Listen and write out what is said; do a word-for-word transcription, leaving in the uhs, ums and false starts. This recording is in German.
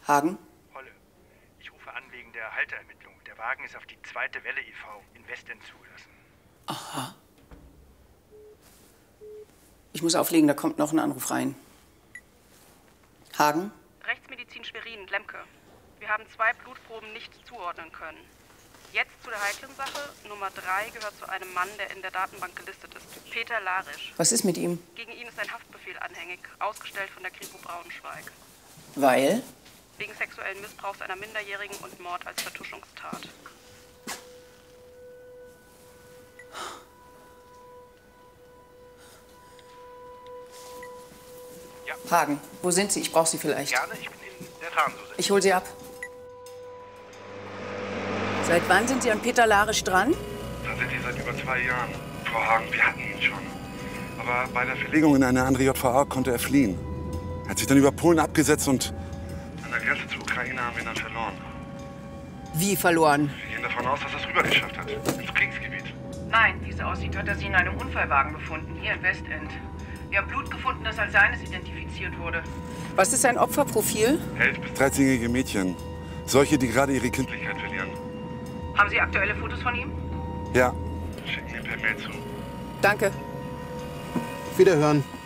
Hagen? Holle. Ich rufe an wegen der Halteermittlung. Der Wagen ist auf die zweite Welle e V in Westend zugelassen. Aha. Ich muss auflegen, da kommt noch ein Anruf rein. Hagen? Rechtsmedizin Schwerin, Lemke. Wir haben zwei Blutproben nicht zuordnen können. Jetzt zu der heiklen Sache. Nummer drei gehört zu einem Mann, der in der Datenbank gelistet ist. Peter Larisch. Was ist mit ihm? Gegen ihn ist ein Haftbefehl anhängig, ausgestellt von der Kripo Braunschweig. Weil? Wegen sexuellen Missbrauchs einer Minderjährigen und Mord als Vertuschungstat. Ja. Hagen, wo sind Sie? Ich brauche Sie vielleicht. Gerne, ich bin in der Tarndose. Ich hole Sie ab. Seit wann sind Sie an Peter Larisch dran? Tatsächlich seit über zwei Jahren. Frau Hagen, wir hatten ihn schon. Aber bei der Verlegung in eine andere J V A konnte er fliehen. Er hat sich dann über Polen abgesetzt und an der Grenze zur Ukraine haben wir ihn dann verloren. Wie verloren? Wir gehen davon aus, dass er es rübergeschafft hat, ins Kriegsgebiet. Nein, wie es aussieht, hat er sie in einem Unfallwagen gefunden, hier in Westend. Wir haben Blut gefunden, das als seines identifiziert wurde. Was ist sein Opferprofil? elf- bis dreizehnjährige Mädchen. Solche, die gerade ihre Kindlichkeit verlieren. Haben Sie aktuelle Fotos von ihm? Ja, schicken mir per Mail zu. Danke. Wiederhören.